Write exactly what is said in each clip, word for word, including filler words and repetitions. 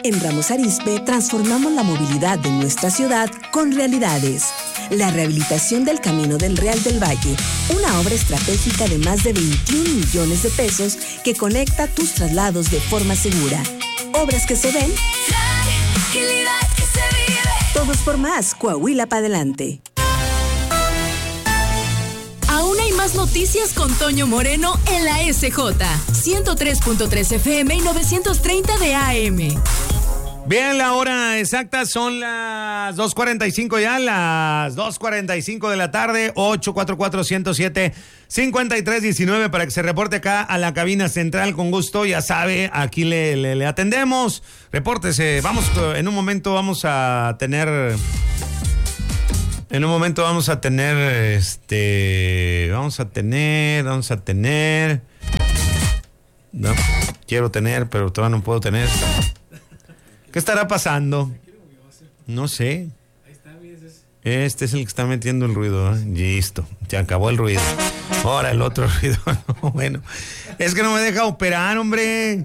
En Ramos Arizpe transformamos la movilidad de nuestra ciudad con realidades. La rehabilitación del Camino del Real del Valle, una obra estratégica de más de veintiún millones de pesos que conecta tus traslados de forma segura. Obras que se ven, tranquilidad que se vive. Todos por más, Coahuila para adelante. Aún hay más noticias con Toño Moreno en la S J, ciento tres punto tres F M y novecientos treinta de A M. Bien, la hora exacta son las dos cuarenta y cinco ya, las dos cuarenta y cinco de la tarde, ocho cuatro cuatro, uno cero siete, cinco tres uno nueve para que se reporte acá a la cabina central con gusto, ya sabe, aquí le, le, le atendemos, repórtese, vamos, en un momento vamos a tener, en un momento vamos a tener, este, vamos a tener, vamos a tener, no, quiero tener, pero todavía no puedo tener. ¿Qué estará pasando? No sé. Este es el que está metiendo el ruido, ¿eh? Listo, se acabó el ruido. Ahora el otro ruido. No, bueno, es que no me deja operar, hombre.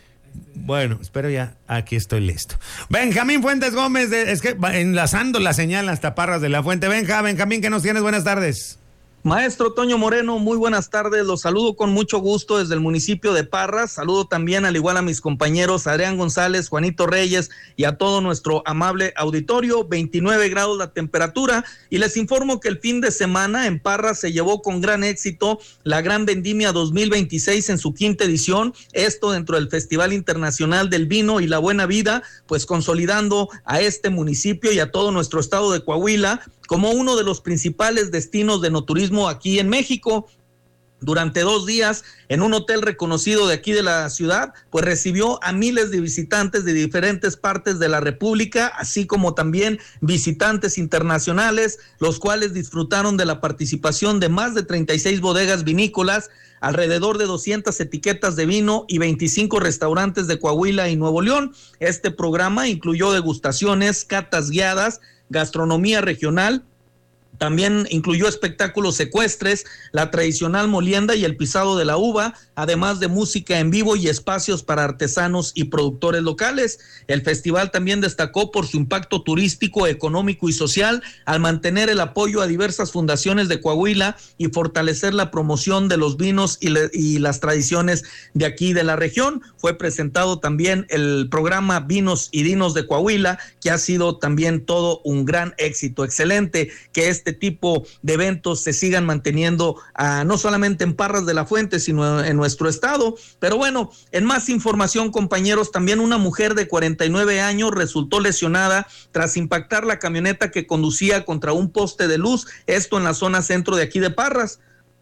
Bueno, espero ya. Aquí estoy listo. Benjamín Fuentes Gómez, de, es que enlazando la señal hasta Parras de la Fuente. Benja, Benjamín, ¿qué nos tienes? Buenas tardes. Maestro Toño Moreno, muy buenas tardes, los saludo con mucho gusto desde el municipio de Parras, saludo también al igual a mis compañeros Adrián González, Juanito Reyes y a todo nuestro amable auditorio, veintinueve grados la temperatura y les informo que el fin de semana en Parras se llevó con gran éxito la Gran Vendimia dos mil veintiséis en su quinta edición, esto dentro del Festival Internacional del Vino y la Buena Vida, pues consolidando a este municipio y a todo nuestro estado de Coahuila como uno de los principales destinos de enoturismo aquí en México. Durante dos días, en un hotel reconocido de aquí de la ciudad, pues recibió a miles de visitantes de diferentes partes de la República, así como también visitantes internacionales, los cuales disfrutaron de la participación de más de treinta y seis bodegas vinícolas, alrededor de doscientas etiquetas de vino y veinticinco restaurantes de Coahuila y Nuevo León. Este programa incluyó degustaciones, catas guiadas, gastronomía regional, también incluyó espectáculos ecuestres, la tradicional molienda y el pisado de la uva, además de música en vivo y espacios para artesanos y productores locales. El festival también destacó por su impacto turístico, económico y social al mantener el apoyo a diversas fundaciones de Coahuila y fortalecer la promoción de los vinos y, le, y las tradiciones de aquí de la región. Fue presentado también el programa Vinos y Dinos de Coahuila, que ha sido también todo un gran éxito. Excelente que este tipo de eventos se sigan manteniendo uh, no solamente en Parras de la Fuente, sino en nuestro estado. Pero bueno, en más información, compañeros, también una mujer de cuarenta y nueve años resultó lesionada tras impactar la camioneta que conducía contra un poste de luz, esto en la zona centro de aquí de Parras.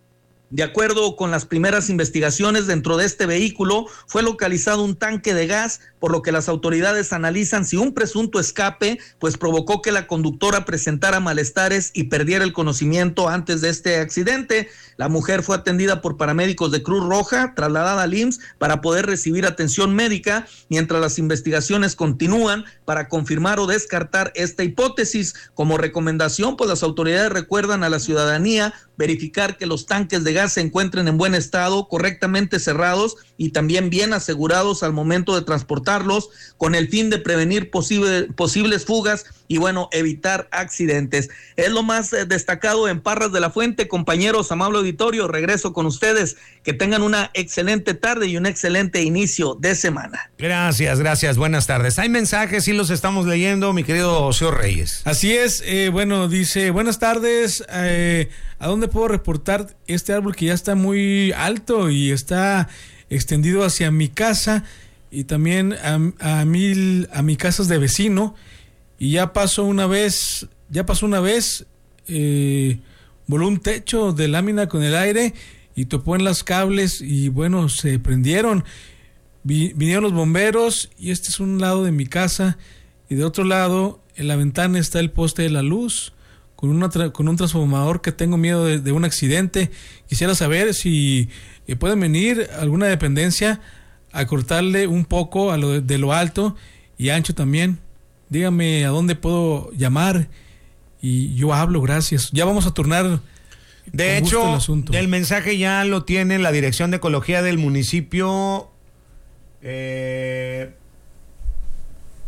De acuerdo con las primeras investigaciones, dentro de este vehículo fue localizado un tanque de gas, por lo que las autoridades analizan si un presunto escape pues provocó que la conductora presentara malestares y perdiera el conocimiento antes de este accidente. La mujer fue atendida por paramédicos de Cruz Roja, trasladada al I M S S para poder recibir atención médica, mientras las investigaciones continúan para confirmar o descartar esta hipótesis. Como recomendación, pues las autoridades recuerdan a la ciudadanía verificar que los tanques de gas se encuentren en buen estado, correctamente cerrados y también bien asegurados al momento de transportarlos, con el fin de prevenir posible, posibles fugas y bueno, evitar accidentes. Es lo más eh, destacado en Parras de la Fuente. Compañeros, amable auditorio, regreso con ustedes. Que tengan una excelente tarde y un excelente inicio de semana. Gracias, gracias, buenas tardes. Hay mensajes, sí los estamos leyendo, mi querido Ocio Reyes. Así es, eh, bueno, dice, buenas tardes, eh, ¿a dónde puedo reportar este árbol que ya está muy alto y está extendido hacia mi casa y también a, a, mil, a mi casa de vecino? Y ya pasó una vez, ya pasó una vez, eh, voló un techo de lámina con el aire y topó en los cables y bueno, se prendieron. Vi, vinieron los bomberos y este es un lado de mi casa y de otro lado en la ventana está el poste de la luz con, una tra- con un transformador que tengo miedo de, de un accidente. Quisiera saber si eh, pueden venir alguna dependencia a cortarle un poco a lo de, de lo alto y ancho también. Dígame a dónde puedo llamar y yo hablo, gracias. Ya vamos a turnar. De hecho, el, el mensaje ya lo tiene la Dirección de Ecología del municipio. Eh,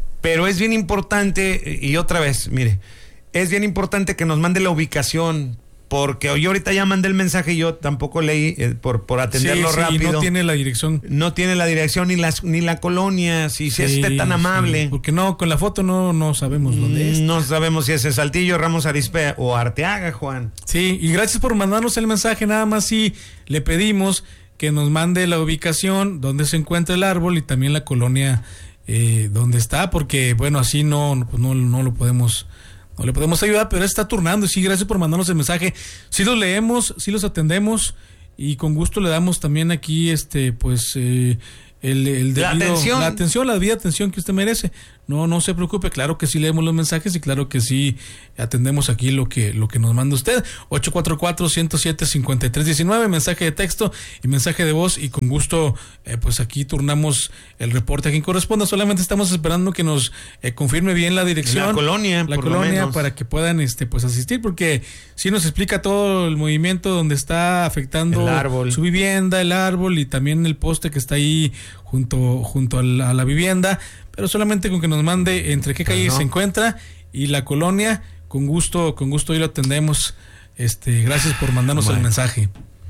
es bien importante, y otra vez, mire, es bien importante que nos mande la ubicación, porque yo ahorita ya mandé el mensaje y yo tampoco leí eh, por, por atenderlo sí, sí, rápido. No tiene la dirección. No tiene la dirección ni, las, ni la colonia, si sí, es usted tan amable. Sí, porque no, con la foto no, no sabemos dónde es. No sabemos si es Saltillo, Ramos Arizpe o Arteaga, Juan. Sí, y gracias por mandarnos el mensaje, nada más sí le pedimos que nos mande la ubicación, donde se encuentra el árbol y también la colonia eh, donde está, porque bueno, así no, pues no, no lo podemos... No le podemos ayudar, pero está turnando. Y sí, gracias por mandarnos el mensaje. Sí los leemos, sí los atendemos y con gusto le damos también aquí, este, pues, eh, el, el debido, la atención, la atención, la debida atención que usted merece. No, no se preocupe. Claro que sí leemos los mensajes y claro que sí atendemos aquí lo que, lo que nos manda usted. ocho cuatro cuatro, uno cero siete, cinco tres uno nueve, mensaje de texto y mensaje de voz y con gusto, eh, pues aquí turnamos el reporte a quien corresponda. Solamente estamos esperando que nos eh, confirme bien la dirección. La colonia, la por colonia lo menos. Para que puedan, este, pues asistir, porque sí nos explica todo el movimiento donde está afectando el árbol, su vivienda, el árbol y también el poste que está ahí junto, junto a la, a la vivienda. Pero solamente con que nos mande entre qué calle no. se encuentra y la colonia, con gusto, con gusto hoy lo atendemos. Este, gracias por mandarnos bueno. el mensaje.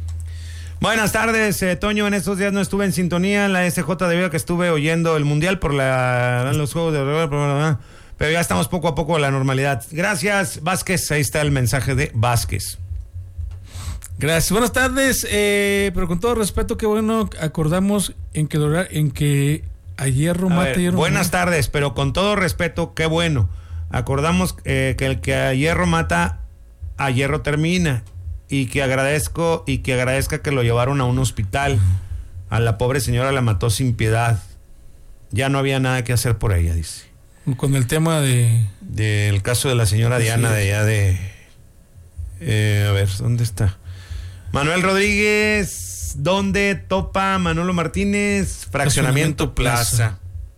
Buenas tardes, eh, Toño. En estos días no estuve en sintonía en la S J debido a que estuve oyendo el mundial por la, los juegos de, pero ya estamos poco a poco a la normalidad. Gracias, Vázquez. Ahí está el mensaje de Vázquez. Gracias. Buenas tardes, eh, pero con todo respeto, qué bueno acordamos en que en que a hierro a mata ver, hierro buenas mata. tardes, pero con todo respeto, qué bueno. Acordamos eh, que el que a hierro mata, a hierro termina. Y que agradezco y que agradezca que lo llevaron a un hospital. A la pobre señora la mató sin piedad. Ya no había nada que hacer por ella, dice. Con el tema de... Del caso de la señora Diana sí. de allá de... Eh, a ver, ¿dónde está? Manuel Rodríguez, ¿dónde topa Manolo Martínez? Fraccionamiento Plaza. Plaza.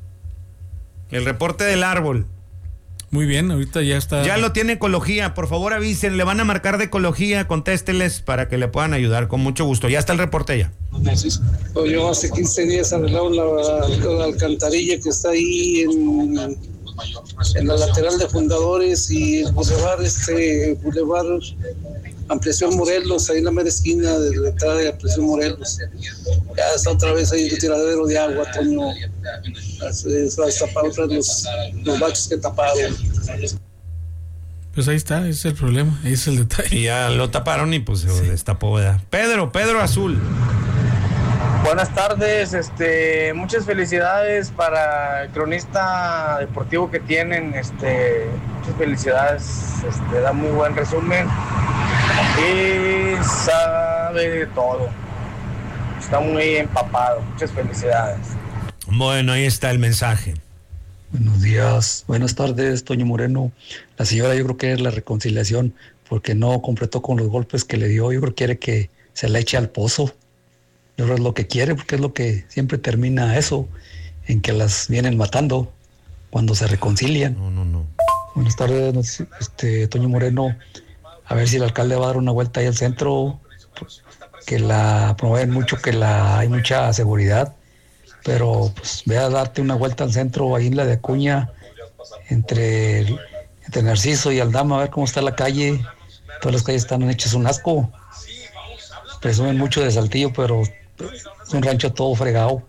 El reporte del árbol. Muy bien, ahorita ya está. Ya lo tiene Ecología, por favor avisen, le van a marcar de Ecología, contésteles para que le puedan ayudar, con mucho gusto. Ya está el reporte ya. Pues yo hace quince días arreglaron la, la alcantarilla que está ahí en, en la lateral de Fundadores y el bulevar, este, bulevar Ampliación Morelos, ahí en la mera esquina de la entrada de Ampliación Morelos. Ya está otra vez ahí el tiradero de agua, Toño. Se va a tapar otra vez los, los baches que taparon. Pues ahí está, ese es el problema, ese es el detalle. Y ya lo taparon y pues se sí. destapó, ¿verdad? Pedro, Pedro Azul. Buenas tardes, este, muchas felicidades para el cronista deportivo que tienen, este, muchas felicidades, este, da muy buen resumen y sabe de todo, está muy empapado, muchas felicidades. Bueno, ahí está el mensaje. Buenos días, buenas tardes, Toño Moreno. La señora yo creo que es la reconciliación porque no completó con los golpes que le dio, yo creo que quiere que se la eche al pozo. Yo creo que es lo que quiere, porque es lo que siempre termina eso, en que las vienen matando cuando se reconcilian. No, no, no. Buenas tardes, este, Toño Moreno. A ver si el alcalde va a dar una vuelta ahí al centro, que la promueven mucho, que la hay mucha seguridad, pero pues ve a darte una vuelta al centro, ahí en la de Acuña, entre, entre Narciso y Aldama, a ver cómo está la calle. Todas las calles están hechas un asco. Presumen mucho de Saltillo, pero es un rancho todo fregado.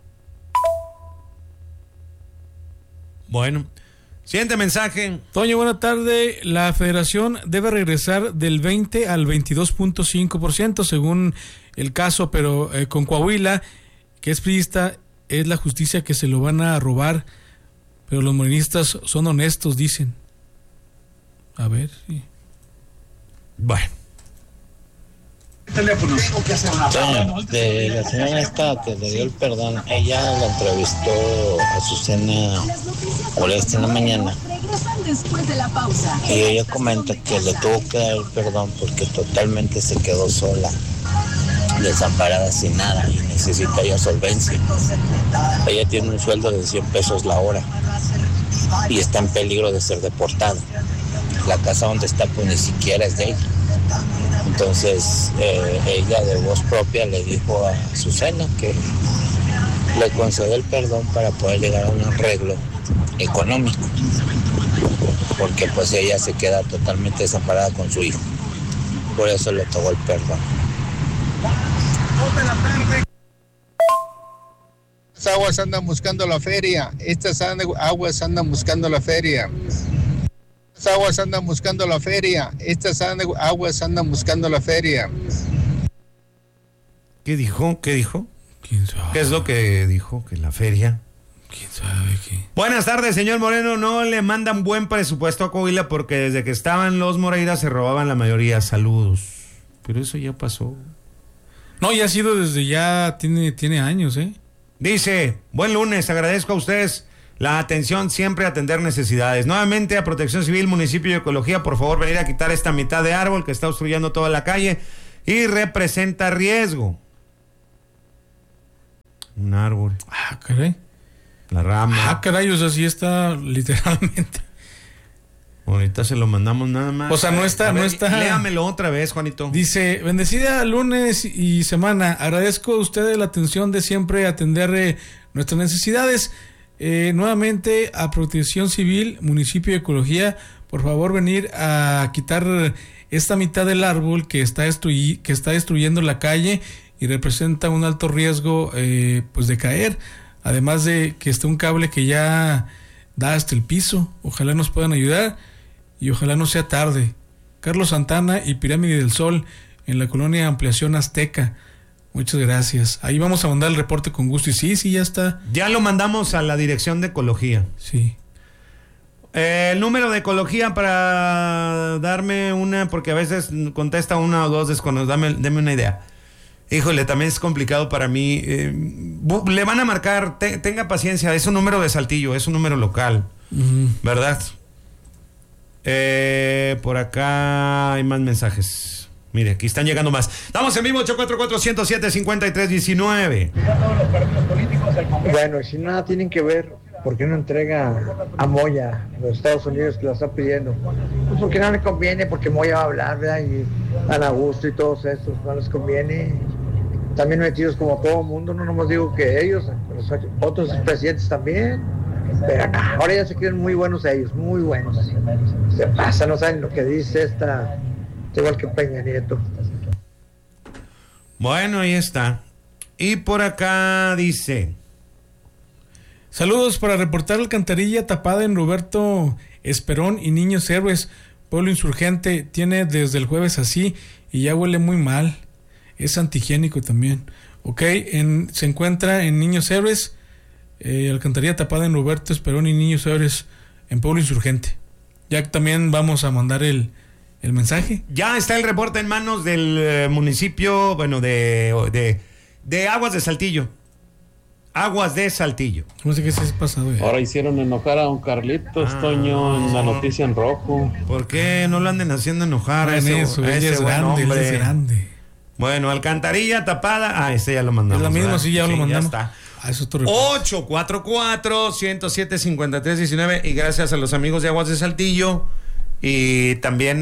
Bueno, siguiente mensaje. Toño, buena tarde. La federación debe regresar del veinte al veintidós punto cinco por ciento según el caso, pero eh, con Coahuila, que es priista, es la justicia que se lo van a robar, pero los morenistas son honestos, dicen. A ver, sí. Bueno. Teléfono. Toño, de la señora esta que le dio el perdón, ella la entrevistó a Susana Oreste en la mañana y ella comenta que le tuvo que dar el perdón porque totalmente se quedó sola, desamparada, sin nada, y necesita ya solvencia. Ella tiene un sueldo de cien pesos la hora y está en peligro de ser deportada. La casa donde está pues ni siquiera es de ella. Entonces eh, ella de voz propia le dijo a Susana que le concede el perdón para poder llegar a un arreglo económico, porque pues ella se queda totalmente desamparada con su hijo. Por eso le tocó el perdón. Estas aguas andan buscando la feria. Estas aguas andan buscando la feria. Estas aguas andan buscando la feria. Estas aguas andan buscando la feria. ¿Qué dijo? ¿Qué dijo? ¿Quién sabe? ¿Qué es lo que dijo? Que la feria. ¿Quién sabe qué? Buenas tardes, señor Moreno. No le mandan buen presupuesto a Coahuila porque desde que estaban los Moreiras se robaban la mayoría. Saludos. Pero eso ya pasó. No, ya ha sido desde ya, tiene, tiene años, ¿eh? Dice, buen lunes, agradezco a ustedes la atención, siempre atender necesidades. Nuevamente a Protección Civil, Municipio de Ecología, por favor venir a quitar esta mitad de árbol que está obstruyendo toda la calle y representa riesgo. Un árbol. Ah, caray. La rama. Ah, caray, o sea, sí está literalmente. Ahorita se lo mandamos nada más. O sea, no está, A ver, no está. Léamelo otra vez, Juanito. Dice, bendecida lunes y semana. Agradezco a ustedes la atención de siempre atender eh, nuestras necesidades. Eh, nuevamente a Protección Civil, Municipio de Ecología, por favor venir a quitar esta mitad del árbol que está destruy que está destruyendo la calle y representa un alto riesgo eh, pues de caer. Además de que está un cable que ya da hasta el piso. Ojalá nos puedan ayudar. Y ojalá no sea tarde. Carlos Santana y Pirámide del Sol, en la colonia Ampliación Azteca. Muchas gracias. Ahí vamos a mandar el reporte con gusto. Y sí, sí, ya está. Ya lo mandamos a la Dirección de Ecología. Sí. Eh, el número de Ecología para darme una, porque a veces contesta una o dos desconocidos. Dame, dame una idea. Híjole, también es complicado para mí. Eh, bu- le van a marcar, te, tenga paciencia, es un número de Saltillo, es un número local, Uh-huh. ¿verdad? Eh, por acá hay más mensajes. Mire, aquí están llegando más. Estamos en vivo, ocho cuatro cuatro, uno cero siete, cinco tres uno nueve. Bueno, si nada tienen que ver, ¿por qué no entrega a Moya, a los Estados Unidos que la está pidiendo? Pues porque no le conviene, porque Moya va a hablar, ¿verdad? Y Dan Augusto y todos estos, no les conviene. También metidos como todo el mundo, no nomás digo que ellos, los otros presidentes también. Pero no, ahora ya se creen muy buenos ellos, muy buenos. Se pasa, no saben lo que dice esta, igual que Peña Nieto. Bueno, ahí está. Y por acá dice... Saludos para reportar alcantarilla tapada en Roberto Esperón y Niños Héroes. Pueblo Insurgente tiene desde el jueves así y ya huele muy mal. Es antihigiénico también. Ok, en, se encuentra en Niños Héroes, eh, alcantarilla tapada en Roberto Esperón y Niños Héroes en Pueblo Insurgente. Ya también vamos a mandar el, el mensaje. Ya está el reporte en manos del eh, municipio, bueno, de, de, de Aguas de Saltillo. Aguas de Saltillo. No sé qué se ha pasado. Ya. Ahora hicieron enojar a don Carlitos, ah, Toño, en la noticia en rojo. ¿Por qué no lo anden haciendo enojar a ese, eso, a ese es buen grande, hombre? Es grande. Bueno, alcantarilla tapada. Ah, este ya lo mandamos. Es la misma, ¿verdad? sí, ya sí, lo mandamos. Ya está. Ah, eso ocho cuatro cuatro, uno cero siete, cinco tres uno nueve. Y gracias a los amigos de Aguas de Saltillo y también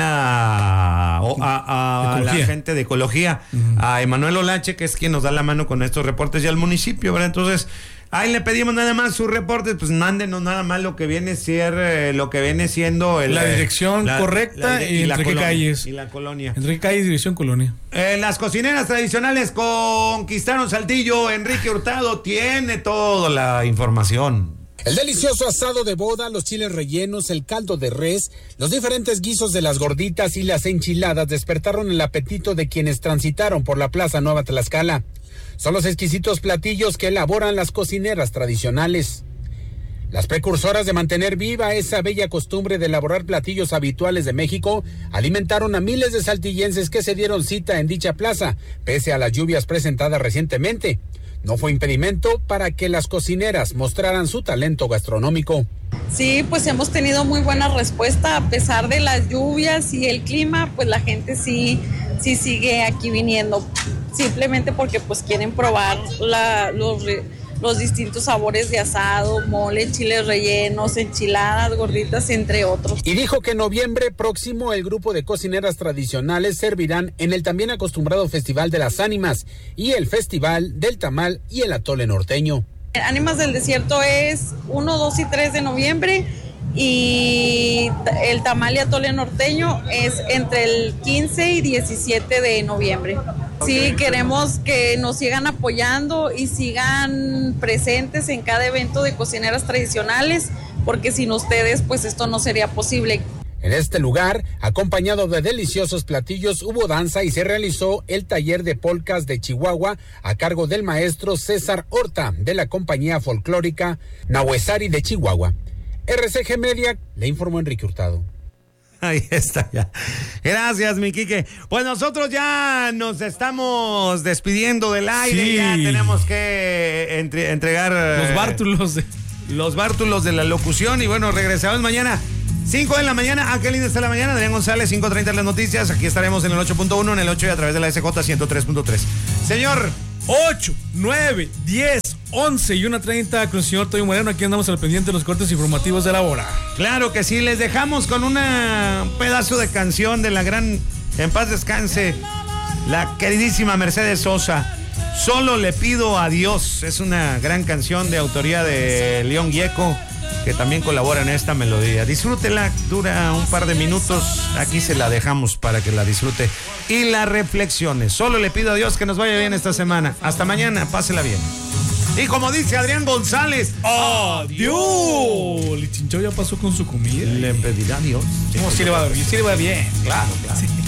a, a, a, a la gente de Ecología, uh-huh. a Emanuel Olache, que es quien nos da la mano con estos reportes, y al municipio, ¿verdad? Entonces, ahí le pedimos nada más sus reportes, pues mándenos nada más lo que viene ser, eh, lo que viene siendo el, la dirección la, correcta la, y, y entre qué colonia, calles. Y la colonia. Entre qué calles, dirección colonia. Eh, las cocineras tradicionales conquistaron Saltillo. Enrique Hurtado tiene toda la información. El delicioso asado de boda, los chiles rellenos, el caldo de res, los diferentes guisos de las gorditas y las enchiladas despertaron el apetito de quienes transitaron por la Plaza Nueva Tlaxcala. Son los exquisitos platillos que elaboran las cocineras tradicionales. Las precursoras de mantener viva esa bella costumbre de elaborar platillos habituales de México alimentaron a miles de saltillenses que se dieron cita en dicha plaza, pese a las lluvias presentadas recientemente. No fue impedimento para que las cocineras mostraran su talento gastronómico. Sí, pues hemos tenido muy buena respuesta a pesar de las lluvias y el clima, pues la gente sí, sí sigue aquí viniendo, simplemente porque pues quieren probar la, los, los distintos sabores de asado, mole, chiles rellenos, enchiladas, gorditas, entre otros. Y dijo que en noviembre próximo el grupo de cocineras tradicionales servirán en el también acostumbrado Festival de las Ánimas y el Festival del Tamal y el Atole Norteño. Ánimas del Desierto es uno, dos y tres de noviembre y el tamal y atole norteño es entre el quince y diecisiete de noviembre. Sí, queremos que nos sigan apoyando y sigan presentes en cada evento de cocineras tradicionales, porque sin ustedes pues esto no sería posible. En este lugar, acompañado de deliciosos platillos, hubo danza y se realizó el taller de polcas de Chihuahua a cargo del maestro César Horta de la compañía folclórica Nahuesari de Chihuahua. R C G Media, le informó Enrique Hurtado. Ahí está ya. Gracias, mi Quique. Pues nosotros ya nos estamos despidiendo del aire. Sí. Ya tenemos que entre, entregar los bártulos de... los bártulos de la locución. Y bueno, regresamos mañana. cinco de la mañana, Ángel Lindes de la mañana, Adrián González, cinco treinta las noticias. Aquí estaremos en el ocho punto uno, en el ocho y a través de la S J ciento tres punto tres. Señor. ocho, nueve, diez, once y una treinta con el señor Toño Moreno. Aquí andamos al pendiente de los cortes informativos de la hora. Claro que sí, les dejamos con una, un pedazo de canción de la gran, en paz descanse, la queridísima Mercedes Sosa. Solo le pido a Dios. Es una gran canción de autoría de León Gieco, que también colabora en esta melodía. Disfrútela, dura un par de minutos. Aquí se la dejamos para que la disfrute y la reflexione. Solo le pido a Dios que nos vaya bien esta semana. Hasta mañana, pásela bien. Y como dice Adrián González, ¡adiós! El chinchón ya pasó con su comida. Le pedirá a Dios. No, sí le va bien, sí le va bien. Claro, claro. Sí.